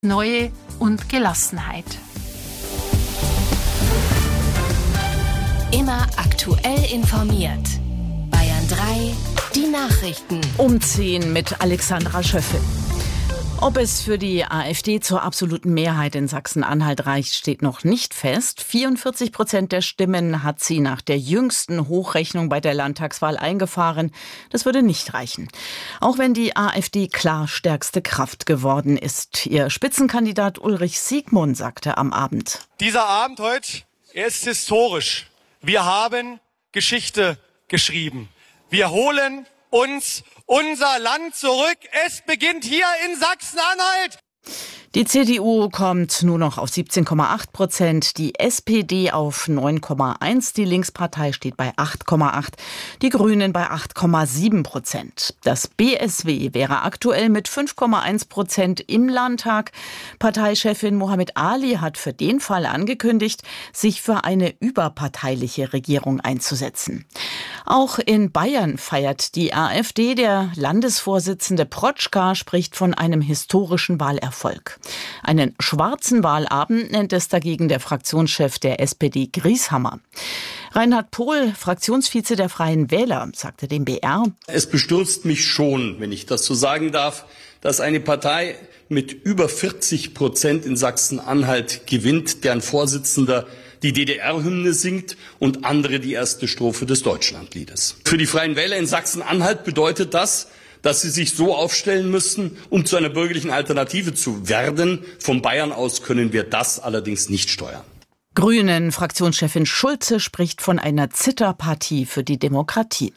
Neue und Gelassenheit. Immer aktuell informiert. Bayern 3, die Nachrichten. Um 10 mit Alexandra Schöffel. Ob es für die AfD zur absoluten Mehrheit in Sachsen-Anhalt reicht, steht noch nicht fest. 44% der Stimmen hat sie nach der jüngsten Hochrechnung bei der Landtagswahl eingefahren. Das würde nicht reichen. Auch wenn die AfD klar stärkste Kraft geworden ist. Ihr Spitzenkandidat Ulrich Siegmund sagte am Abend: Dieser Abend heute, er ist historisch. Wir haben Geschichte geschrieben. Wir holen uns unser Land zurück. Es beginnt hier in Sachsen-Anhalt. Die CDU kommt nur noch auf 17,8%, die SPD auf 9,1%, die Linkspartei steht bei 8,8%, die Grünen bei 8,7%. Das BSW wäre aktuell mit 5,1% im Landtag. Parteichefin Mohammed Ali hat für den Fall angekündigt, sich für eine überparteiliche Regierung einzusetzen. Auch in Bayern feiert die AfD. Der Landesvorsitzende Protschka spricht von einem historischen Wahlerfolg. Einen schwarzen Wahlabend nennt es dagegen der Fraktionschef der SPD Grieshammer. Reinhard Pohl, Fraktionsvize der Freien Wähler, sagte dem BR: Es bestürzt mich schon, wenn ich das so sagen darf, dass eine Partei mit über 40% in Sachsen-Anhalt gewinnt, deren Vorsitzender die DDR-Hymne singt und andere die erste Strophe des Deutschlandliedes. Für die Freien Wähler in Sachsen-Anhalt bedeutet das, dass sie sich so aufstellen müssen, um zu einer bürgerlichen Alternative zu werden. Von Bayern aus können wir das allerdings nicht steuern. Grünen-Fraktionschefin Schulze spricht von einer Zitterpartie für die Demokratie.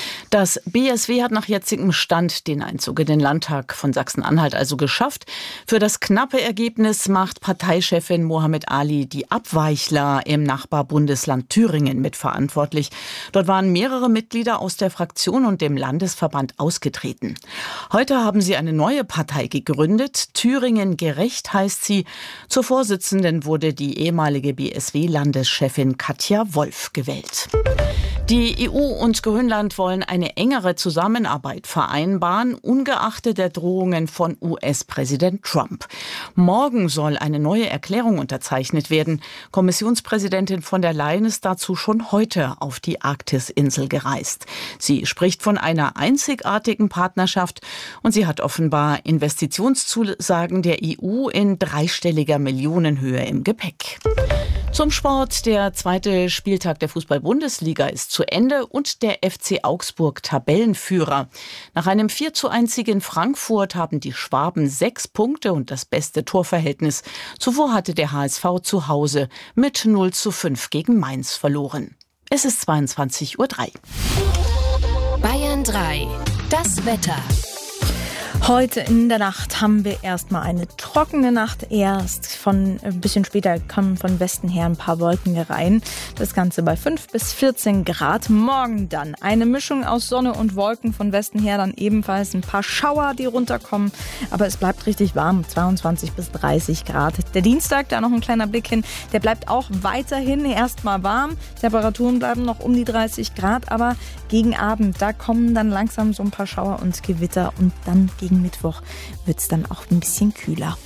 Das BSW hat nach jetzigem Stand den Einzug in den Landtag von Sachsen-Anhalt also geschafft. Für das knappe Ergebnis macht Parteichefin Mohammed Ali die Abweichler im Nachbarbundesland Thüringen mitverantwortlich. Dort waren mehrere Mitglieder aus der Fraktion und dem Landesverband ausgetreten. Heute haben sie eine neue Partei gegründet. Thüringen gerecht heißt sie. Zur Vorsitzenden wurde die ehemalige BSW-Landeschefin Katja Wolf gewählt. Die EU und Grönland wollen eine engere Zusammenarbeit vereinbaren, ungeachtet der Drohungen von US-Präsident Trump. Morgen soll eine neue Erklärung unterzeichnet werden. Kommissionspräsidentin von der Leyen ist dazu schon heute auf die Arktisinsel gereist. Sie spricht von einer einzigartigen Partnerschaft und sie hat offenbar Investitionszusagen der EU in dreistelliger Millionenhöhe im Gepäck. Zum Sport. Der zweite Spieltag der Fußball-Bundesliga ist zu Ende und der FC Augsburg Tabellenführer. Nach einem 4:1 in Frankfurt haben die Schwaben 6 Punkte und das beste Torverhältnis. Zuvor hatte der HSV zu Hause mit 0:5 gegen Mainz verloren. Es ist 22:03 Uhr. Bayern 3, das Wetter. Heute in der Nacht haben wir erstmal eine trockene Nacht. Erst ein bisschen später kommen von Westen her ein paar Wolken herein. Das Ganze bei 5 bis 14 Grad. Morgen dann eine Mischung aus Sonne und Wolken, von Westen her dann ebenfalls ein paar Schauer, die runterkommen. Aber es bleibt richtig warm, 22 bis 30 Grad. Der Dienstag, da noch ein kleiner Blick hin, der bleibt auch weiterhin erstmal warm. Temperaturen bleiben noch um die 30 Grad, aber gegen Abend, da kommen dann langsam so ein paar Schauer und Gewitter und dann gegen Mittwoch wird es dann auch ein bisschen kühler.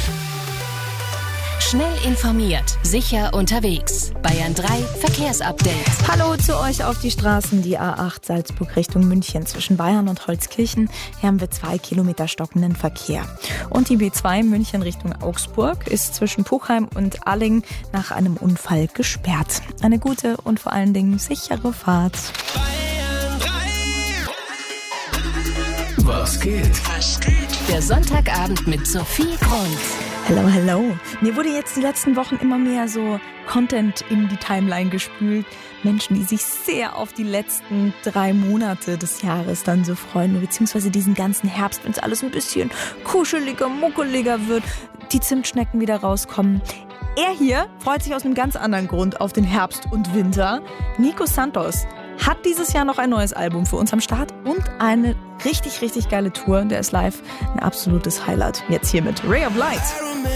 Schnell informiert, sicher unterwegs. Bayern 3 Verkehrsupdate. Hallo zu euch auf die Straßen. Die A8 Salzburg Richtung München zwischen Bayern und Holzkirchen. Hier haben wir 2 Kilometer stockenden Verkehr. Und die B2 München Richtung Augsburg ist zwischen Puchheim und Alling nach einem Unfall gesperrt. Eine gute und vor allen Dingen sichere Fahrt. Was geht? Der Sonntagabend mit Sophie Grund. Hello, hello. Mir wurde jetzt die letzten Wochen immer mehr so Content in die Timeline gespült. Menschen, die sich sehr auf die letzten 3 Monate des Jahres dann so freuen, beziehungsweise diesen ganzen Herbst, wenn es alles ein bisschen kuscheliger, muckeliger wird, die Zimtschnecken wieder rauskommen. Er hier freut sich aus einem ganz anderen Grund auf den Herbst und Winter. Nico Santos hat dieses Jahr noch ein neues Album für uns am Start und eine richtig, richtig geile Tour. Der ist live ein absolutes Highlight. Jetzt hier mit Ray of Light.